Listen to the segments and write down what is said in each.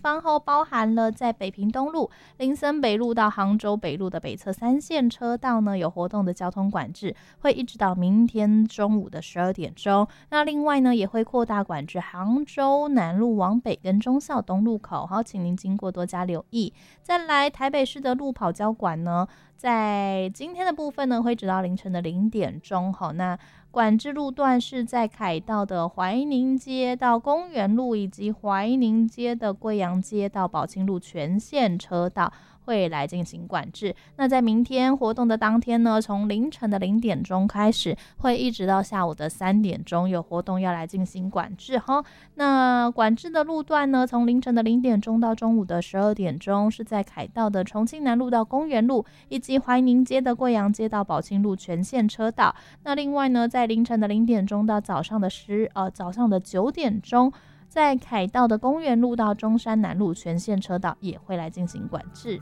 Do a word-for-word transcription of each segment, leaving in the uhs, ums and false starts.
方后，包含了在北平东路、林森北路到杭州北路的北侧三线车道呢有活动的交通管制，会一直到明天中午的十二点钟。那另外呢也会扩大管制杭州南路往北跟忠孝东路口，好，请您经过多加留意。再来台北市的路跑交管呢，在今天的部分呢会直到凌晨的零点钟。好，那管制路段是在凯道的怀宁街到公园路，以及怀宁街的贵阳街到宝清路全线车道会来进行管制。那在明天活动的当天呢，从凌晨的零点钟开始，会一直到下午的三点钟，有活动要来进行管制哈。那管制的路段呢，从凌晨的零点钟到中午的十二点钟，是在凯道的重庆南路到公园路，以及怀宁街的贵阳街到宝清路全线车道。那另外呢，在凌晨的零点钟到早上的十呃早上的九点钟，在凯道的公园路到中山南路全线车道也会来进行管制。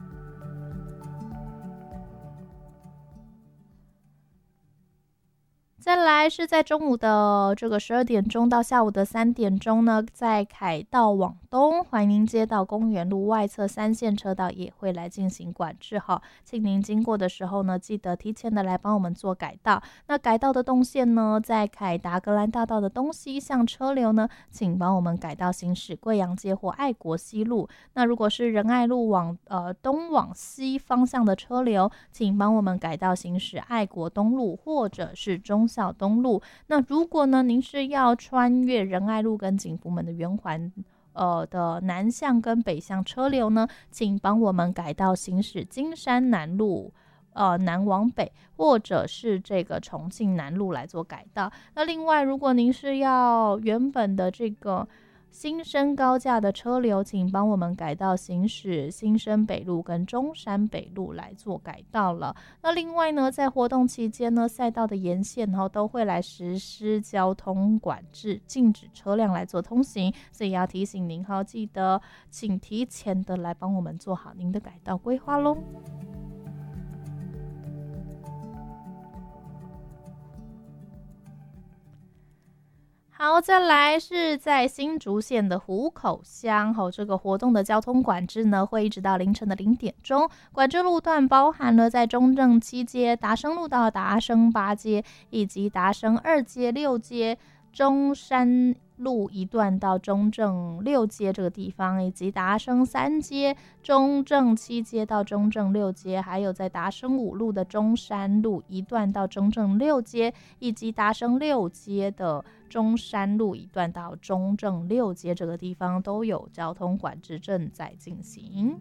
再来是在中午的这个十二点钟到下午的三点钟呢，在凯道往东怀宁街到公园路外侧三线车道也会来进行管制哈，请您经过的时候呢，记得提前的来帮我们做改道。那改道的动线呢，在凯达格兰大道的东西向车流呢，请帮我们改道行驶贵阳街或爱国西路。那如果是仁爱路往呃东往西方向的车流，请帮我们改道行驶爱国东路或者是中孝东路。那如果呢您是要穿越仁爱路跟景福门的圆环呃的南向跟北向车流呢，请帮我们改道行驶金山南路呃南往北，或者是这个重庆南路来做改道。那另外如果您是要原本的这个新生高架的车流，请帮我们改道行驶新生北路跟中山北路来做改道了。那另外呢，在活动期间呢，赛道的沿线、哦、都会来实施交通管制，禁止车辆来做通行，所以要提醒您、哦、记得请提前的来帮我们做好您的改道规划咯。好，再来是在新竹县的湖口乡、哦、这个活动的交通管制呢，会一直到凌晨的零点钟。管制路段包含了在中正七街、达生路到达生八街，以及达生二街、六街、中山路一段到中正六街这个地方，以及达生三街、中正七街到中正六街，还有在达生五路的中山路一段到中正六街，以及达生六街的中山路一段到中正六街这个地方都有交通管制正在进行。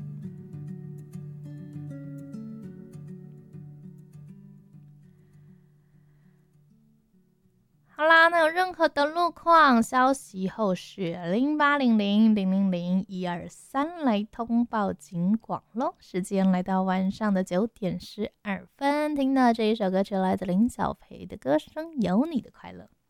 好啦，那有任何的路况消息后是零八零零零零零一二三来通报警广咯。时间来到晚上的九点十二分，听到这一首歌曲来自林小培的歌声《有你的快乐》。